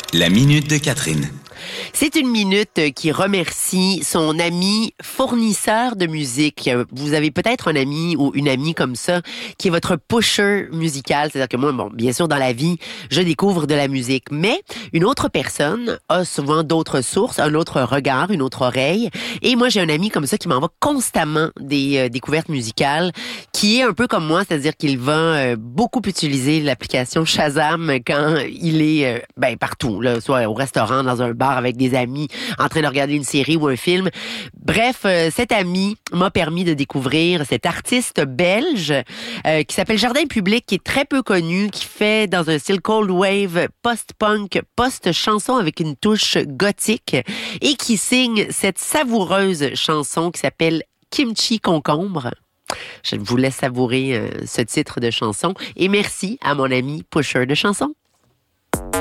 La minute de Catherine. C'est une minute qui remercie son ami fournisseur de musique. Vous avez peut-être un ami ou une amie comme ça qui est votre pusher musical. C'est-à-dire que moi, bon, bien sûr, dans la vie, je découvre de la musique. Mais une autre personne a souvent d'autres sources, un autre regard, une autre oreille. Et moi, j'ai un ami comme ça qui m'envoie constamment des découvertes musicales, qui est un peu comme moi, c'est-à-dire qu'il va beaucoup utiliser l'application Shazam quand il est partout, là, soit au restaurant, dans un bar avec des amis, en train de regarder une série ou un film. Bref, cet ami m'a permis de découvrir cet artiste belge qui s'appelle Jardin Public, qui est très peu connu, qui fait dans un style cold wave, post-punk, post-chanson avec une touche gothique et qui signe cette savoureuse chanson qui s'appelle Kimchi Concombre. Je vous laisse savourer ce titre de chanson et merci à mon ami pusher de chansons.